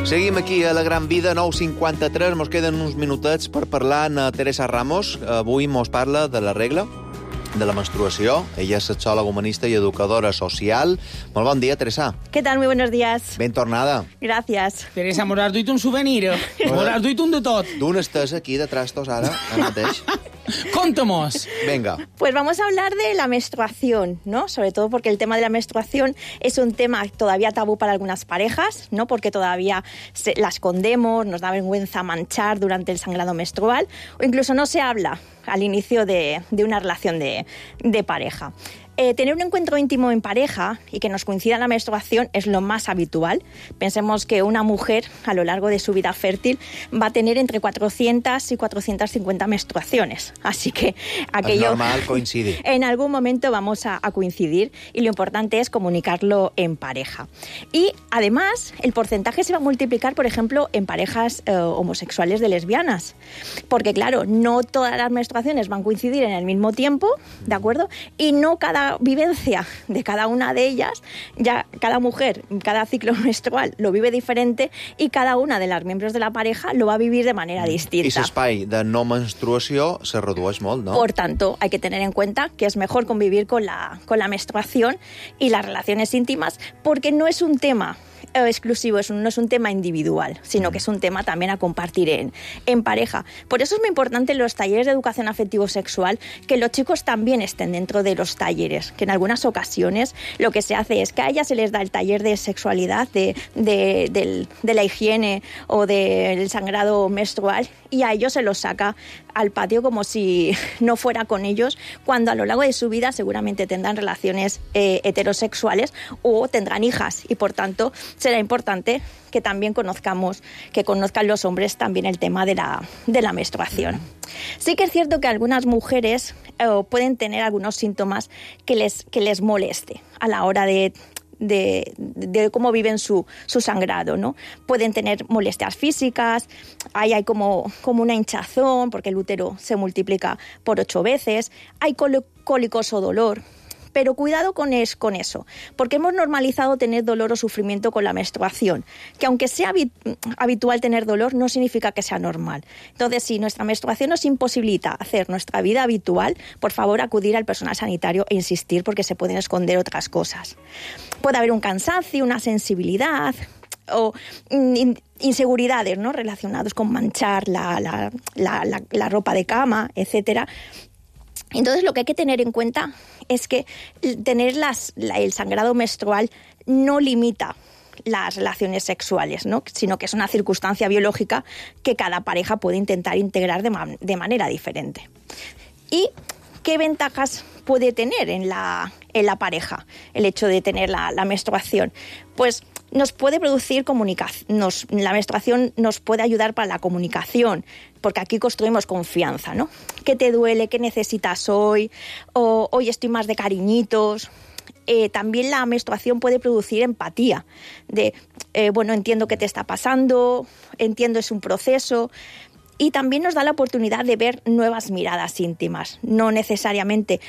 Seguim aquí a La Gran Vida, 9:53. Mos queden uns minutets per parlar amb Teresa Ramos. Avui mos parla de la regla, de la menstruació. Ella és sexòloga, humanista i educadora social. Molt bon dia, Teresa. ¿Qué tal? Muy buenos días. Ben tornada. Gracias. Teresa, m'hauràs duit un souvenir. M'hauràs duit un de tot. D'on estàs aquí de trastos ara mateix? Conta-mos. Venga. Pues vamos a hablar de la menstruación, ¿no? Sobre todo porque el tema de la menstruación es un tema todavía tabú para algunas parejas, ¿no? Porque todavía la escondemos, nos da vergüenza manchar durante el sangrado menstrual, o incluso no se habla al inicio de una relación de pareja. Tener un encuentro íntimo en pareja y que nos coincida la menstruación es lo más habitual. Pensemos que una mujer a lo largo de su vida fértil va a tener entre 400 y 450 menstruaciones. Así que aquello... Es normal, coincide. En algún momento vamos a coincidir y lo importante es comunicarlo en pareja. Y además el porcentaje se va a multiplicar, por ejemplo, en parejas homosexuales de lesbianas. Porque claro, no todas las menstruaciones van a coincidir en el mismo tiempo, ¿de acuerdo? Y no cada vivencia de cada una de ellas, ya cada mujer, cada ciclo menstrual lo vive diferente y cada una de las miembros de la pareja lo va a vivir de manera distinta. I l'espai de no menstruació se redueix molt, ¿no? Por tanto, hay que tener en cuenta que es mejor convivir con la menstruación y las relaciones íntimas porque no es un tema exclusivo, no es un tema individual, sino que es un tema también a compartir en pareja. Por eso es muy importante en los talleres de educación afectivo-sexual que los chicos también estén dentro de los talleres, que en algunas ocasiones lo que se hace es que a ellas se les da el taller de sexualidad, de la higiene o del sangrado menstrual y a ellos se los saca al patio como si no fuera con ellos, cuando a lo largo de su vida seguramente tendrán relaciones heterosexuales o tendrán hijas y por tanto será importante que también conozcan los hombres también el tema de la menstruación. Sí que es cierto que algunas mujeres pueden tener algunos síntomas que les moleste a la hora de cómo viven su sangrado, ¿no? Pueden tener molestias físicas, hay como una hinchazón porque el útero se multiplica por 8 veces, hay cólicos o dolor. Pero cuidado con eso, porque hemos normalizado tener dolor o sufrimiento con la menstruación, que aunque sea habitual tener dolor, no significa que sea normal. Entonces, si nuestra menstruación nos imposibilita hacer nuestra vida habitual, por favor, acudir al personal sanitario e insistir porque se pueden esconder otras cosas. Puede haber un cansancio, una sensibilidad o inseguridades, ¿no?, relacionados con manchar la ropa de cama, etcétera. Entonces, lo que hay que tener en cuenta es que tener el sangrado menstrual no limita las relaciones sexuales, ¿no?, sino que es una circunstancia biológica que cada pareja puede intentar integrar de manera diferente. ¿Y qué ventajas puede tener en la pareja el hecho de tener la menstruación? Pues nos puede producir comunicación, la menstruación nos puede ayudar para la comunicación, porque aquí construimos confianza, ¿no? ¿Qué te duele? ¿Qué necesitas hoy? O hoy estoy más de cariñitos. También la menstruación puede producir empatía, entiendo qué te está pasando, entiendo es un proceso. Y también nos da la oportunidad de ver nuevas miradas íntimas, no necesariamente